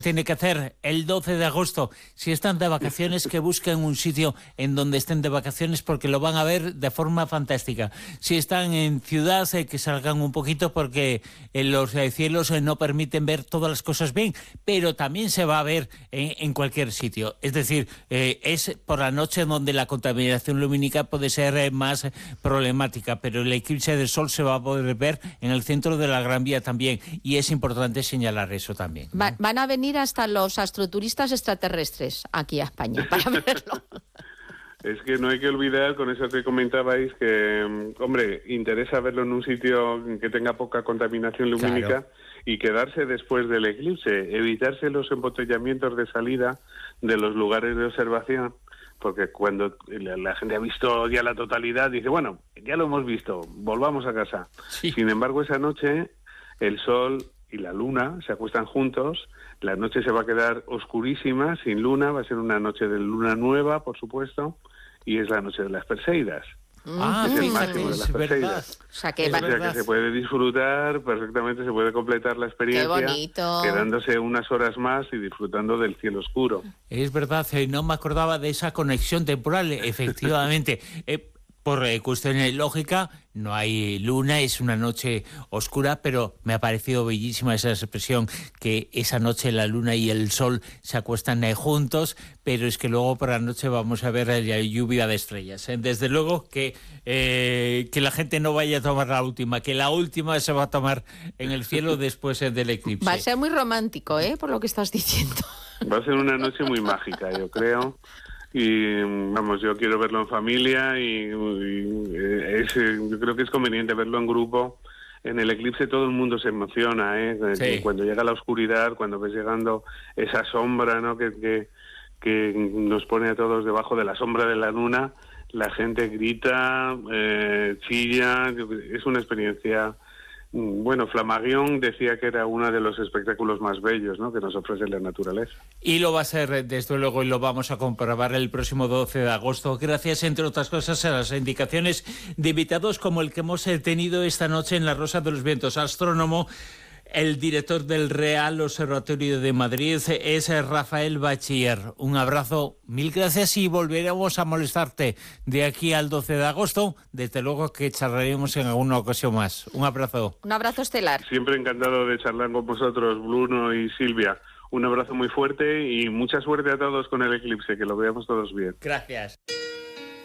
Tiene que hacer el 12 de agosto. Si están de vacaciones, que busquen un sitio en donde estén de vacaciones porque lo van a ver de forma fantástica. Si están en ciudad, que salgan un poquito porque los cielos no permiten ver todas las cosas bien, pero también se va a ver en cualquier sitio. Es decir, es por la noche donde la contaminación lumínica puede ser más problemática, pero el eclipse del Sol se va a poder ver en el centro de la Gran Vía también, y es importante señalar eso también, ¿no? Van a venir hasta los astroturistas extraterrestres aquí a España para verlo. Es que no hay que olvidar, con eso que comentabais, que, hombre, interesa verlo en un sitio que tenga poca contaminación lumínica, claro, y quedarse después del eclipse, evitarse los embotellamientos de salida de los lugares de observación, porque cuando la gente ha visto ya la totalidad, dice, bueno, ya lo hemos visto, volvamos a casa. Sí. Sin embargo, esa noche el Sol y la Luna se acuestan juntos, la noche se va a quedar oscurísima, sin luna, va a ser una noche de luna nueva, por supuesto, y es la noche de las Perseidas. Es el máximo de las Perseidas. O sea, que se puede disfrutar perfectamente, se puede completar la experiencia quedándose unas horas más y disfrutando del cielo oscuro. Es verdad, no me acordaba de esa conexión temporal, efectivamente. Por cuestión lógica, no hay luna, es una noche oscura, pero me ha parecido bellísima esa expresión, que esa noche la luna y el sol se acuestan juntos, pero es que luego por la noche vamos a ver la lluvia de estrellas. Desde luego que la gente no vaya a tomar la última, que la última se va a tomar en el cielo después del eclipse. Va a ser muy romántico, por lo que estás diciendo. Va a ser una noche muy mágica, yo creo. Y vamos, yo quiero verlo en familia y yo creo que es conveniente verlo en grupo. En el eclipse todo el mundo se emociona, sí. Cuando llega la oscuridad, cuando ves llegando esa sombra, ¿no? que nos pone a todos debajo de la sombra de la luna, la gente grita, chilla, es una experiencia. Bueno, Flammarion decía que era uno de los espectáculos más bellos, ¿no?, que nos ofrece la naturaleza. Y lo va a ser, desde luego, y lo vamos a comprobar el próximo 12 de agosto, gracias, entre otras cosas, a las indicaciones de invitados como el que hemos tenido esta noche en La Rosa de los Vientos, astrónomo. El director del Real Observatorio de Madrid es Rafael Bachiller. Un abrazo, mil gracias, y volveremos a molestarte de aquí al 12 de agosto. Desde luego que charlaremos en alguna ocasión más. Un abrazo. Un abrazo estelar. Siempre encantado de charlar con vosotros, Bruno y Silvia. Un abrazo muy fuerte y mucha suerte a todos con el eclipse, que lo veamos todos bien. Gracias.